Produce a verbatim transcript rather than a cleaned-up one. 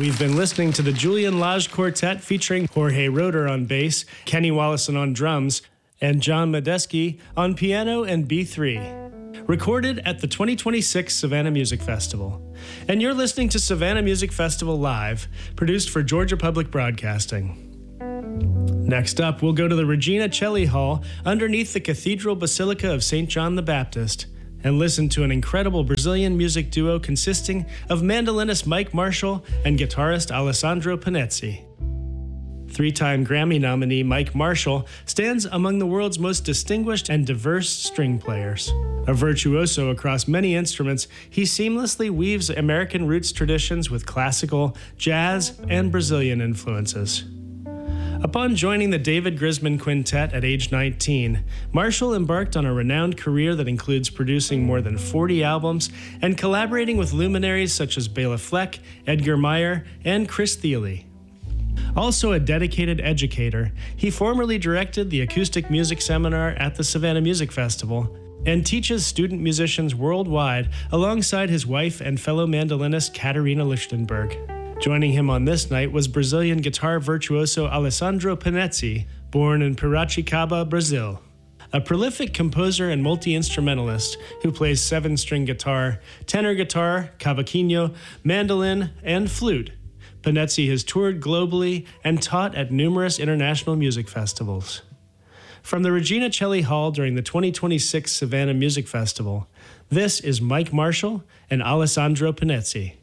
We've been listening to the Julian Lage Quartet featuring Jorge Roeder on bass, Kenny Wallison on drums, and John Medeski on piano and B three. Recorded at the twenty twenty-six Savannah Music Festival. And you're listening to Savannah Music Festival Live, produced for Georgia Public Broadcasting. Next up, we'll go to the Regina Celli Hall underneath the Cathedral Basilica of Saint John the Baptist and listen to an incredible Brazilian music duo consisting of mandolinist Mike Marshall and guitarist Alessandro Panezzi. Three-time Grammy nominee Mike Marshall stands among the world's most distinguished and diverse string players. A virtuoso across many instruments, he seamlessly weaves American roots traditions with classical, jazz, and Brazilian influences. Upon joining the David Grisman Quintet at age nineteen, Marshall embarked on a renowned career that includes producing more than forty albums and collaborating with luminaries such as Bela Fleck, Edgar Meyer, and Chris Thile. Also a dedicated educator, he formerly directed the acoustic music seminar at the Savannah Music Festival and teaches student musicians worldwide alongside his wife and fellow mandolinist Katarina Lichtenberg. Joining him on this night was Brazilian guitar virtuoso Alessandro Panezzi, born in Piracicaba, Brazil. A prolific composer and multi-instrumentalist who plays seven-string guitar, tenor guitar, cavaquinho, mandolin, and flute, Panezzi has toured globally and taught at numerous international music festivals. From the Regina Celli Hall during the twenty twenty-six Savannah Music Festival, this is Mike Marshall and Alessandro Panezzi.